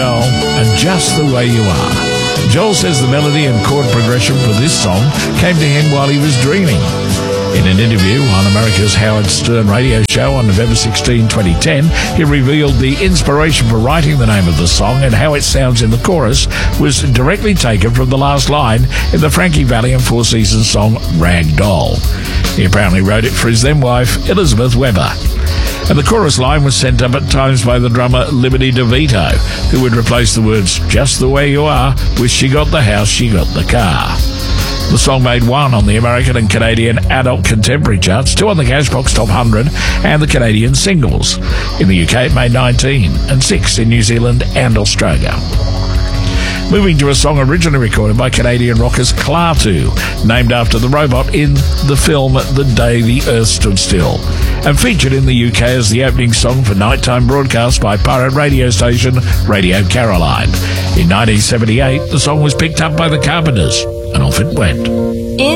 Joel, and Just the Way You Are. Joel says the melody and chord progression for this song came to him while he was dreaming. In an interview on America's Howard Stern radio show on November 16, 2010, he revealed the inspiration for writing the name of the song and how it sounds in the chorus was directly taken from the last line in the Frankie Valli and Four Seasons song Rag Doll. He apparently wrote it for his then-wife, Elizabeth Weber. And the chorus line was sent up at times by the drummer Liberty DeVito, who would replace the words, Just the Way You Are, with She Got the House, She Got the Car. The song made 1 on the American and Canadian adult contemporary charts, 2 on the Cashbox Top 100 and the Canadian singles. In the UK it made 19 and 6 in New Zealand and Australia. Moving to a song originally recorded by Canadian rockers Klaatu, named after the robot in the film The Day the Earth Stood Still, and featured in the UK as the opening song for nighttime broadcast by pirate radio station Radio Caroline. In 1978, the song was picked up by the Carpenters, and off it went.